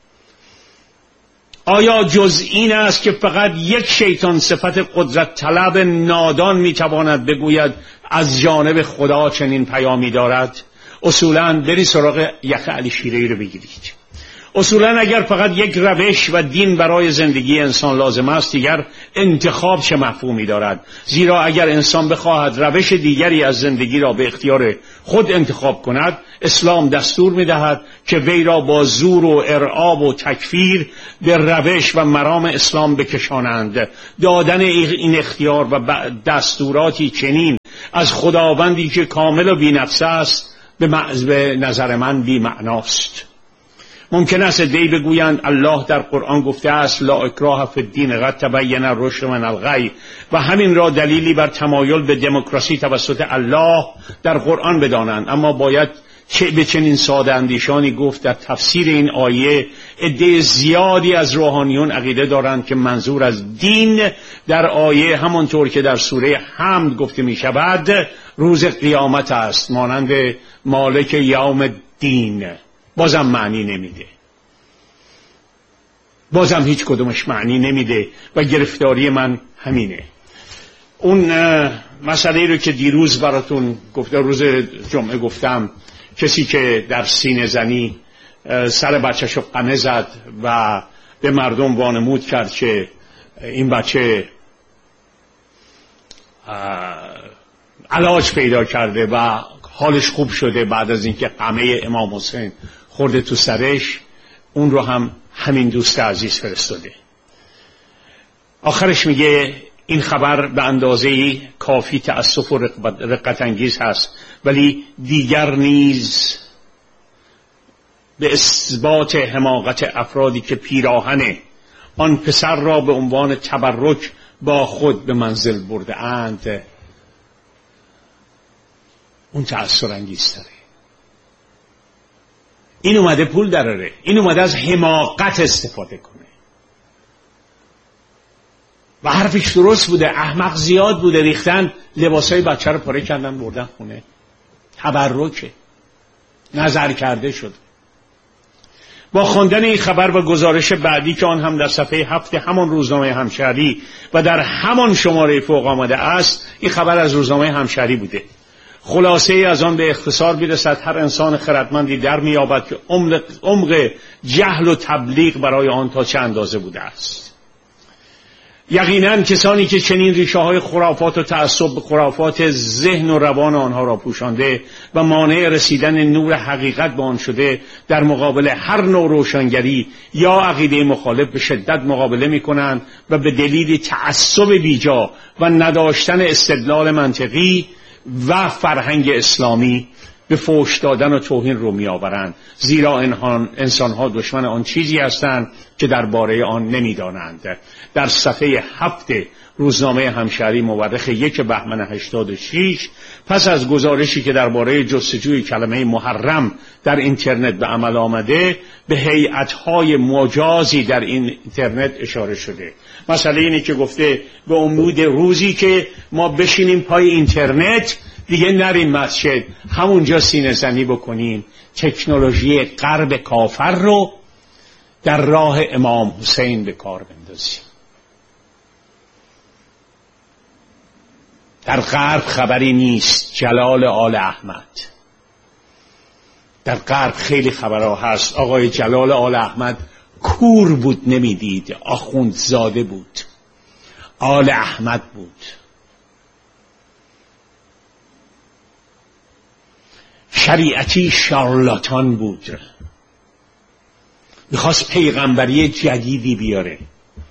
آیا جز این است که فقط یک شیطان صفت قدرت طلب نادان می تواند بگوید از جانب خدا چنین پیامی دارد؟ اصولاً بری سراغ یخ علی شیره‌ای رو بگیرید. اصولا اگر فقط یک روش و دین برای زندگی انسان لازم است، دیگر انتخاب چه مفهومی دارد؟ زیرا اگر انسان بخواهد روش دیگری از زندگی را به اختیار خود انتخاب کند، اسلام دستور می‌دهد که وی را با زور و ارعاب و تکفیر به روش و مرام اسلام بکشانند. دادن این اختیار و دستوراتی چنین از خداوندی که کامل و بی‌نقص است به نظر من بی‌معناست. ممکن است عده‌ای بگویند الله در قرآن گفته است لا اکراه فی الدین قد تبین الرشد من الغی، و همین را دلیلی بر تمایل به دموکراسی توسط الله در قرآن بدانند. اما باید به چنین ساده اندیشانی گفت در تفسیر این آیه عده زیادی از روحانیون عقیده دارند که منظور از دین در آیه همانطور که در سوره حمد گفته می شود روز قیامت است، مانند مالک یوم الدین. بازم معنی نمیده، بازم هیچ کدومش معنی نمیده و گرفتاری من همینه. اون مسئله رو که دیروز براتون گفتم، روز جمعه گفتم، کسی که در سینه زنی سر بچه‌شو قمه زد و به مردم وانمود کرد که این بچه علاج پیدا کرده و حالش خوب شده بعد از اینکه قمه امام حسین خورده تو سرش، اون رو هم همین دوست عزیز فرستاده. آخرش میگه این خبر به اندازه کافی تأسف و رقت انگیز هست، ولی دیگر نیز به اثبات حماقت افرادی که پیراهن آن پسر را به عنوان تبرک با خود به منزل برده اند، اون تأثیر انگیزتره. این اومده پول دراره، این اومده از حماقت استفاده کنه و حرفش درست بوده. احمق زیاد بوده، ریختن لباسای بچه رو پاره کردن بردن خونه. تبرکه، نظر کرده شد. با خواندن این خبر و گزارش بعدی که آن هم در صفحه 7 همان روزنامه همشهری و در همان شماره فوق آمده است، این خبر از روزنامه همشهری بوده. خلاصه از آن به اختصار میرسد هر انسان خردمندی در میابد که عمق جهل و تبلیغ برای آن تا چه اندازه بوده است. یقینا کسانی که چنین ریشه های خرافات و تعصب به خرافات ذهن و روان آنها را پوشانده و مانع رسیدن نور حقیقت به آن شده، در مقابل هر نوع روشنگری یا عقیده مخالف به شدت مقابله می کنند و به دلیل تعصب بیجا و نداشتن استدلال منطقی و فرهنگ اسلامی به فحش دادن و توهین رو می آورند، زیرا انسانها دشمن آن چیزی هستند که درباره آن نمی دانند. در صفحه 7 روزنامه همشهری مورخ 1 بهمن 86 پس از گزارشی که درباره جستجوی کلمه محرم در اینترنت به عمل آمده، به هیئت‌های مجازی در این اینترنت اشاره شده. مسئله اینه که گفته به امید روزی که ما بشینیم پای اینترنت، دیگه نریم مسجد، همونجا سینه زنی بکنیم، تکنولوژی غرب کافر رو در راه امام حسین به کار بندازیم. در غرب خبری نیست جلال آل احمد. در غرب خیلی خبرها هست. آقای جلال آل احمد کور بود، نمیدید، آخوندزاده بود، آل احمد بود. شریعتی شارلاتان بود، میخواست پیغمبری جدیدی بیاره.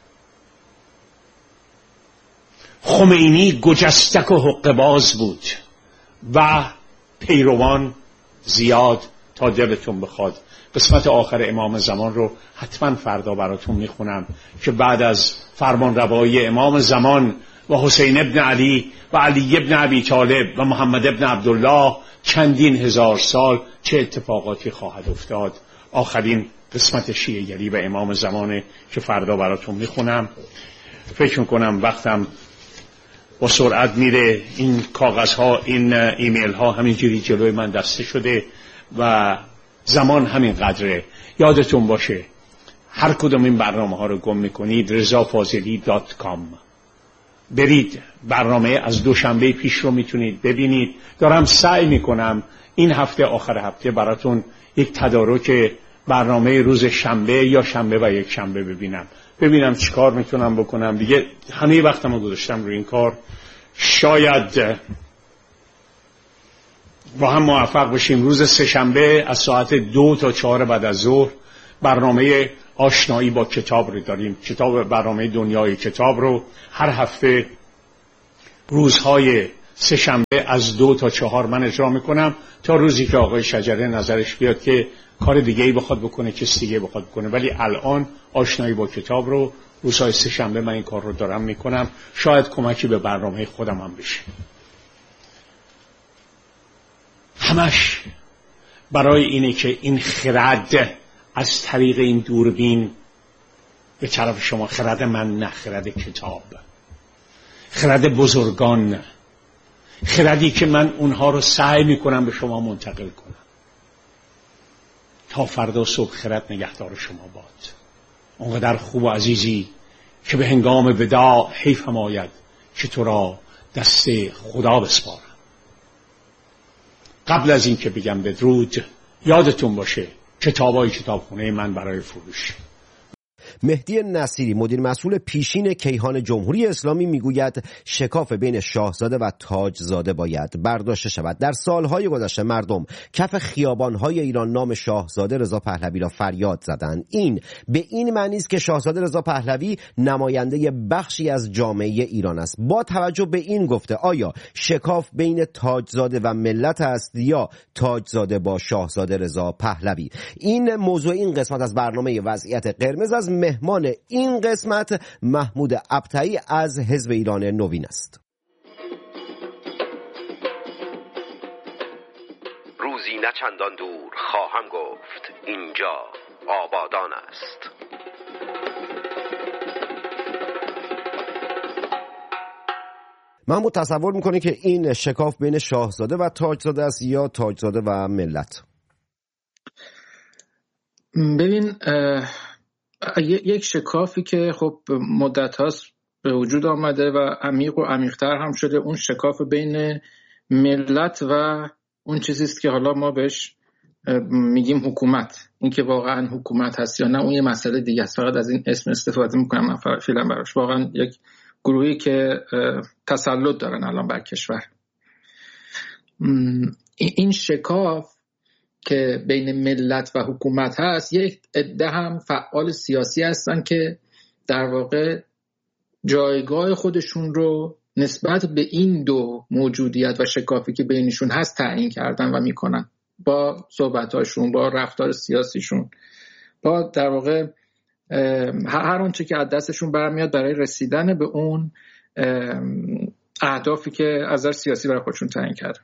خمینی گجستک و حقه‌باز بود و پیروان زیاد تا دلتون بخواد. قسمت آخر امام زمان رو حتما فردا براتون میخونم که بعد از فرمان روایی امام زمان و حسین ابن علی و علی ابن ابی طالب و محمد ابن عبدالله چندین هزار سال چه اتفاقاتی خواهد افتاد. آخرین قسمت شیعه‌گری و امام زمانه که فردا براتون میخونم. فکر میکنم وقتم با سرعت میره. این کاغذها، این ایمیل ها همینجوری جلوی من دسته شده و زمان همین قدره. یادتون باشه هر کدوم این برنامه ها رو گم میکنید rezafazeli.com برید، برنامه از دوشنبه پیش رو میتونید ببینید. دارم سعی میکنم این هفته آخر هفته براتون یک تدارک برنامه روز شنبه یا شنبه و یک شنبه ببینم چیکار میتونم بکنم. دیگه همه وقتمو گذاشتم روی این کار. شاید با هم موفق بشیم روز سه‌شنبه از ساعت 2 تا 4 بعد از ظهر برنامه آشنایی با کتاب رو داریم. برنامه دنیای کتاب رو هر هفته روزهای سه‌شنبه از 2 تا 4 من اجرا میکنم تا روزی که آقای شجره نظرش بیاد که کار دیگه ای بخواد بکنه، کس دیگه بخواد بکنه. ولی الان آشنایی با کتاب رو روزهای سه‌شنبه من این کار رو دارم میکنم. شاید کمکی به برنامه خودم هم بشه. همش برای اینه که این خرد از طریق این دوربین به طرف شما، خرد من نه، خرد کتاب، خرد بزرگان، خردی که من اونها رو سعی میکنم به شما منتقل کنم. تا فردا صبح خرد نگهدار شما باد. اونقدر خوب و عزیزی که به هنگام وداع حیفم آید که تو را دست خدا بسپارم. قبل از این که بگم بدرود، یادتون باشه کتابای کتابخونه من برای فروش. مهدی نصیری مدیر مسئول پیشین کیهان جمهوری اسلامی میگوید شکاف بین شاهزاده و تاجزاده باید برداشته شود. در سالهای گذشته مردم کف خیابانهای ایران نام شاهزاده رضا پهلوی را فریاد زدند. این به این معنی است که شاهزاده رضا پهلوی نماینده بخشی از جامعه ایران است. با توجه به این گفته، آیا شکاف بین تاجزاده و ملت است یا تاجزاده با شاهزاده رضا پهلوی؟ این موضوع این قسمت از برنامه وضعیت قرمز از مهمان این قسمت محمود ابطحی از حزب ایران نوین است. روزی نه چندان دور خواهم گفت اینجا آبادان است. محمود تصور میکنه که این شکاف بین شاهزاده و تاجزاده است یا تاجزاده و ملت؟ ببین، یک شکافی که خب مدت هاست به وجود آمده و عمیق و عمیق‌تر هم شده، اون شکاف بین ملت و اون چیزیست که حالا ما بهش میگیم حکومت. این که واقعا حکومت هست یا نه اون یه مسئله دیگه است. فقط از این اسم استفاده میکنم من فعلا براش. واقعا یک گروهی که تسلط دارن الان بر کشور. این شکاف که بین ملت و حکومت هست، یک عده هم فعال سیاسی هستن که در واقع جایگاه خودشون رو نسبت به این دو موجودیت و شکافی که بینشون هست تعیین کردن و میکنن با صحبتاشون، با رفتار سیاسیشون، با در واقع هر آنچه که از دستشون برمیاد برای رسیدن به اون اهدافی که از نظر سیاسی برای خودشون تعیین کردن.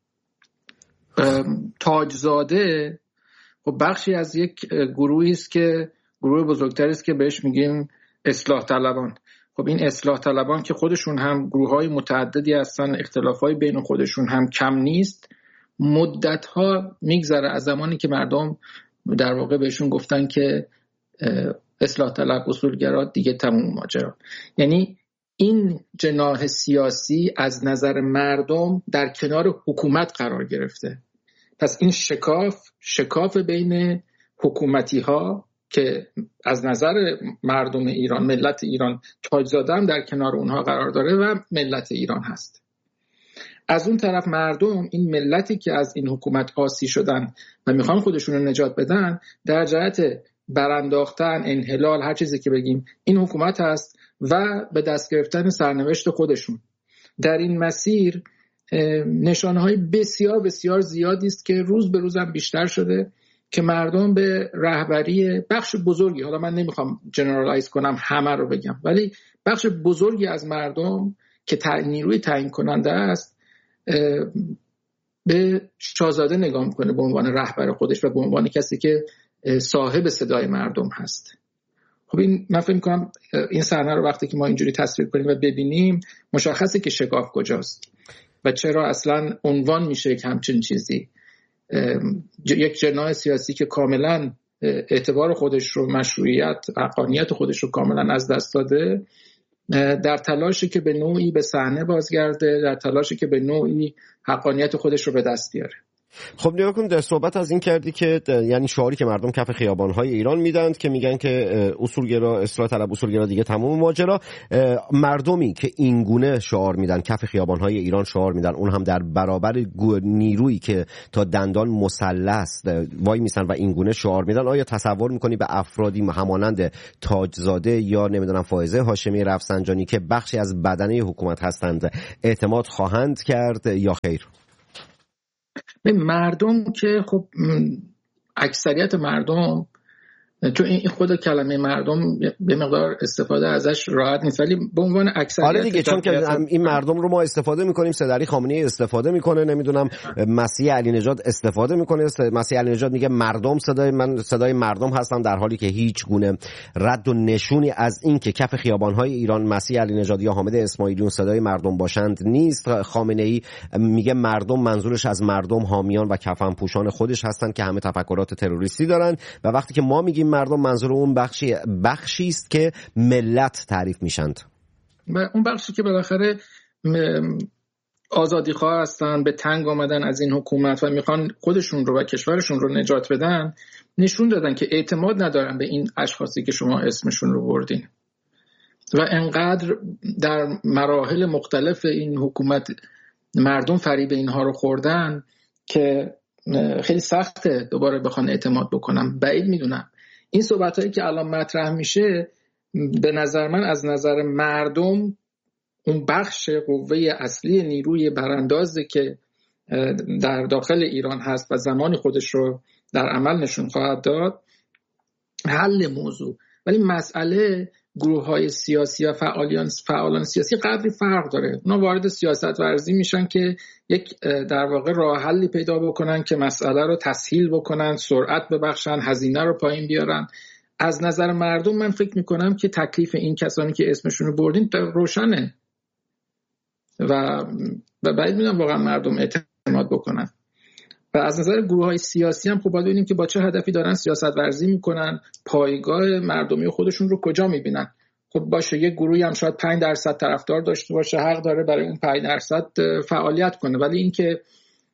تاجزاده خب بخشی از یک گروهی است که گروه بزرگتری است که بهش میگیم اصلاح طلبان. خب این اصلاح طلبان که خودشون هم گروه‌های متعددی هستن، اختلاف‌های بین خودشون هم کم نیست. مدت‌ها میگذره از زمانی که مردم در واقع بهشون گفتن که اصلاح طلب، اصولگرا، دیگه تموم ماجرا. یعنی این جناح سیاسی از نظر مردم در کنار حکومت قرار گرفته. پس این شکاف بین حکومتی ها که از نظر مردم ایران، ملت ایران، تاجزاده هم در کنار اونها قرار داره و ملت ایران هست. از اون طرف مردم، این ملتی که از این حکومت عاصی شدن و میخوان خودشون رو نجات بدن، در جهت برانداختن، انحلال، هر چیزی که بگیم، این حکومت هست و به دست گرفتن سرنوشت خودشون. در این مسیر نشانه‌های بسیار بسیار زیادی است که روز به روز هم بیشتر شده که مردم به رهبری بخش بزرگی، حالا من نمیخوام جنرالایز کنم همه رو بگم، ولی بخش بزرگی از مردم که نیروی تعیین کننده است به شاهزاده نگاه میکنه به عنوان رهبر خودش و به عنوان کسی که صاحب صدای مردم هست. خب این من فکر می‌کنم این صحنه رو وقتی که ما اینجوری تصویر کنیم و ببینیم مشخصه که شکاف کجاست و چرا اصلا عنوان میشه یک همچین چیزی. یک جناح سیاسی که کاملا اعتبار خودش رو، مشروعیت، حقانیت خودش رو کاملا از دست داده، در تلاشی که به نوعی به صحنه بازگرده، در تلاشی که به نوعی حقانیت خودش رو به دست بیاره. خب نگاه کن، در صحبت از این کردی که یعنی شعاری که مردم کف خیابان‌های ایران میدن که میگن که اصولگرا، اصلاح طلب اصولگرا دیگه تمام ماجرا. مردمی که این گونه شعار میدن، کف خیابان‌های ایران شعار میدن، اون هم در برابر نیرویی که تا دندان مسلح است وای میسن و این گونه شعار میدن، آیا تصور میکنی به افرادی همانند تاجزاده یا نمیدونم فائزه هاشمی رفسنجانی که بخشی از بدنه حکومت هستند اعتماد خواهند کرد یا خیر؟ به مردم که خب اکثریت مردم، چون این خود کلمه مردم به مقدار استفاده ازش راحت نیست، ولی به عنوان اکثریت آره دیگه، چون که این مردم رو ما استفاده میکنیم، سید خامنه‌ای استفاده میکنه، نمیدونم مسیح علی نژاد استفاده میکنه، مسیح علی نژاد میگه مردم صدای مردم هستم، در حالی که هیچ گونه رد و نشونی از این که کف خیابان‌های ایران مسیح علی نژاد یا حامد اسماعیلیون صدای مردم باشند نیست. خامنه‌ای میگه مردم، منظورش از مردم حامیان و کفن پوشان خودش هستند که همه تفکرات تروریستی دارن، و وقتی که ما میگیم مردم، منظور اون بخشی است که ملت تعریف میشند، اون بخشی که بالاخره آزادیخواه هستن، به تنگ آمدن از این حکومت و میخوان خودشون رو و کشورشون رو نجات بدن، نشون دادن که اعتماد ندارن به این اشخاصی که شما اسمشون رو بردین و انقدر در مراحل مختلف این حکومت مردم فریب اینها رو خوردن که خیلی سخته دوباره بخوان اعتماد بکنم. بعید میدونم این صحبتایی که الان مطرح میشه، به نظر من از نظر مردم اون بخش قوه اصلی نیروی براندازی که در داخل ایران هست و زمانی خودش رو در عمل نشون خواهد داد، حل موضوع. ولی مسئله گروه‌های سیاسی و فعالان سیاسی قدری فرق داره. اونا وارد سیاست ورزی میشن که یک در واقع راه حلی پیدا بکنن که مسئله رو تسهیل بکنن، سرعت ببخشن، هزینه رو پایین بیارن. از نظر مردم من فکر میکنم که تکلیف این کسانی که اسمشون رو بردین روشنه و بعید میدونم واقعا مردم اعتماد بکنن. و از نظر گروه‌های سیاسی هم خب باید ببینیم که با چه هدفی دارن سیاست ورزی میکنن، پایگاه مردمی خودشون رو کجا میبینن. خب باشه یک گروهی هم شاید 5% طرفدار داشته باشه، حق داره برای اون 5% فعالیت کنه، ولی اینکه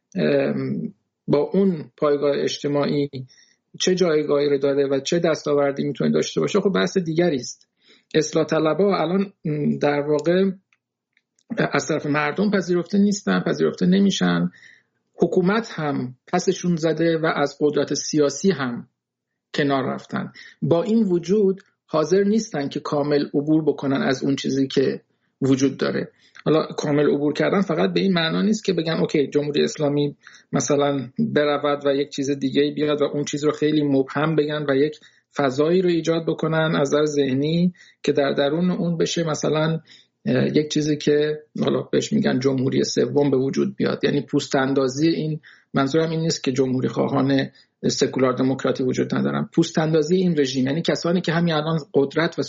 با اون پایگاه اجتماعی چه جایگاهی رو داره و چه دستاوردی میتونه داشته باشه خب بحث دیگری است. اصلاح طلبها الان در واقع از طرف مردم پذیرفته نیستن، پذیرفته نمیشن. حکومت هم پسشون زده و از قدرت سیاسی هم کنار رفتن. با این وجود حاضر نیستن که کامل عبور بکنن از اون چیزی که وجود داره. حالا کامل عبور کردن فقط به این معنا نیست که بگن اوکی جمهوری اسلامی مثلا برود و یک چیز دیگه بیاد و اون چیز رو خیلی مبهم بگن و یک فضایی رو ایجاد بکنن از نظر ذهنی که در درون اون بشه مثلا یک چیزی که حالا بهش میگن جمهوری سوم به وجود بیاد. یعنی پوست اندازی این، منظورم این نیست که جمهوری خواهان سکولار دموکراتی وجود ندارن، پوست اندازی این رژیم، یعنی کسانی که همین الان قدرت و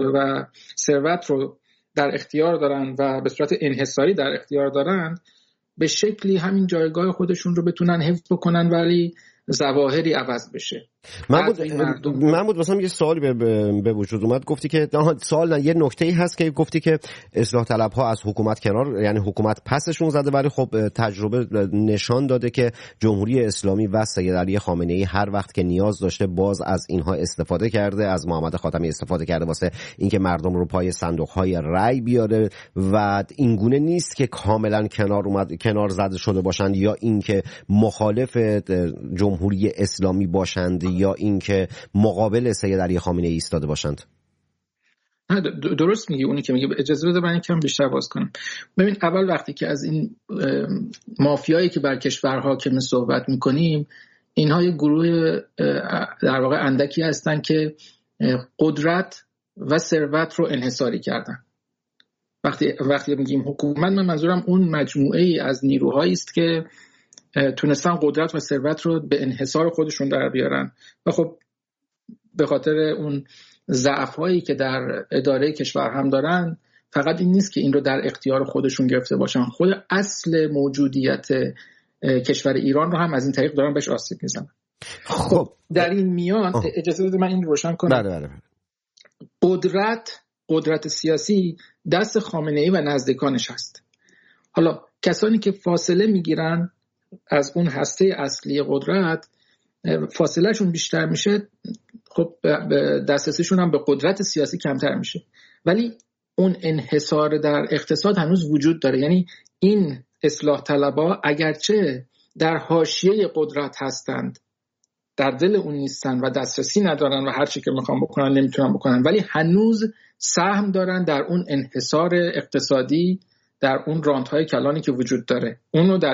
ثروت رو در اختیار دارن و به صورت انحصاری در اختیار دارن، به شکلی همین جایگاه خودشون رو بتونن حفظ بکنن ولی ظواهری عوض بشه. من بود مثلا یه سوالی به وجود اومد، گفتی که سوال نه، یه نکته‌ای هست که گفتی که اصلاح طلب‌ها از حکومت کنار، یعنی حکومت پسشون زده، ولی خب تجربه نشان داده که جمهوری اسلامی و سید علی خامنه‌ای هر وقت که نیاز داشته باز از اینها استفاده کرده، از محمد خاتمی استفاده کرده واسه اینکه مردم رو پای صندوق‌های رأی بیاره و این گونه نیست که کاملا کنار زده شده باشند یا اینکه مخالف جمهوری اسلامی باشند یا اینکه مقابل سید علی خامنه‌ای ایستاده باشند. درست میگی. اونی که میگه اجازه بده من یکم بیشتر باز کنم. ببین اول وقتی که از این مافیایی که بر کشور حاکم صحبت میکنیم، اینها یک گروه در واقع اندکی هستن که قدرت و ثروت رو انحصاری کردن. وقتی میگیم حکومت، من منظورم اون مجموعه ای از نیروهایی است که تونستن قدرت و ثروت رو به انحصار خودشون در بیارن و خب به خاطر اون ضعف‌هایی که در اداره کشور هم دارن، فقط این نیست که این رو در اختیار خودشون گرفته باشن، خود اصل موجودیت کشور ایران رو هم از این طریق دارن بهش آسیب میزنن. خب در این میان اجازه بده من این روشن کنم. بله. قدرت سیاسی دست خامنه‌ای و نزدیکانش هست. حالا کسانی که فاصله میگیرن از اون هسته اصلی قدرت فاصله شون بیشتر میشه، خب دسترسیشون هم به قدرت سیاسی کمتر میشه. ولی اون انحصار در اقتصاد هنوز وجود داره. یعنی این اصلاح طلبها اگرچه در حاشیه قدرت هستند، در دل اون نیستن و دسترسی ندارن و هر چی که میخوان بکنن نمیتونن بکنن، ولی هنوز سهم دارن در اون انحصار اقتصادی، در اون راندهای کلانی که وجود داره. اونو در